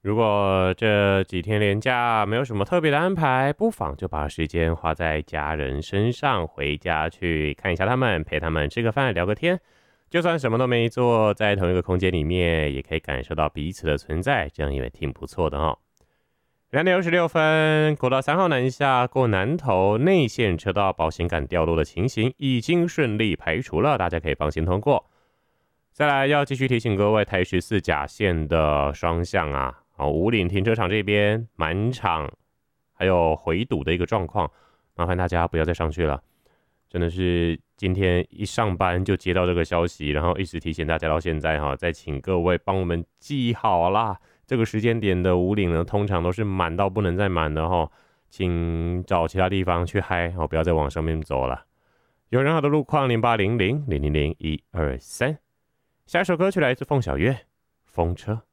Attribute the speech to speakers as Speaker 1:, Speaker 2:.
Speaker 1: 如果这几天连假没有什么特别的安排，不妨就把时间花在家人身上，回家去看一下他们，陪他们吃个饭，聊个天。就算什么都没做，在同一个空间里面，也可以感受到彼此的存在，这样也挺不错的哦。2点26分，国道3号南下过南投内线车道保险杆掉落的情形已经顺利排除了，大家可以放心通过。再来要继续提醒各位，台14甲线的双向啊，五岭停车场这边满场还有回堵的一个状况，麻烦大家不要再上去了。真的是今天一上班就接到这个消息，然后一直提醒大家到现在哈，再请各位帮我们记好啦。这个时间点的五岭呢，通常都是满到不能再满的哈，请找其他地方去嗨，不要再往上面走了。有任何的路况，0800 000 123。下一首歌曲来自凤小岳，《风车》。